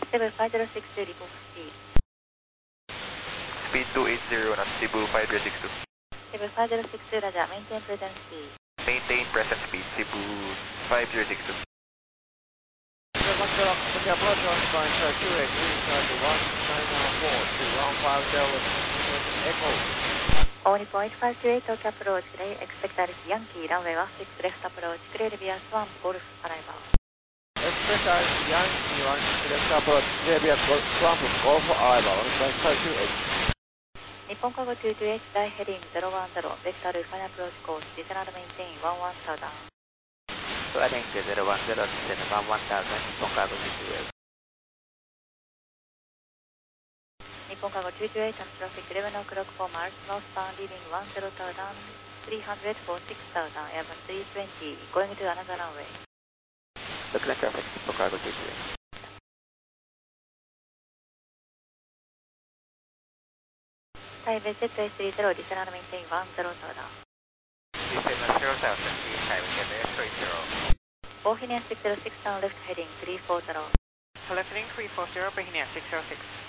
7506 report speed. Speed 280 na Cebu 5062. Cebu 5062 Roger, maintain present speed. Maintain present speed, Cebu 5062. Approach on point 283, charge 1994 to 150 Echo. Only point 528 Tokyo approach, today expect Alice Yankee, runway 16 left approach, clear reverse 1, Golf arrival. Expect Alice Yankee, 16 left approach, clear reverse 1, Golf arrival, on point 528. 日本カゴ228 die heading 010 vector final approach course descend and maintain 11000. Heading 010 descend 11000 日本カゴ228. 日本カゴ228 traffic 11 o'clock 4 miles northbound leaving 10,000 300 for 6000 Airbus 320 going to another runway. Local traffic 日本カゴ228. Taipei ZA30 descend and maintain 10,000. Descend 0,000, Taipei ZA30. Bohemian 606 down left heading 340. Left heading 340, Bohemian 606.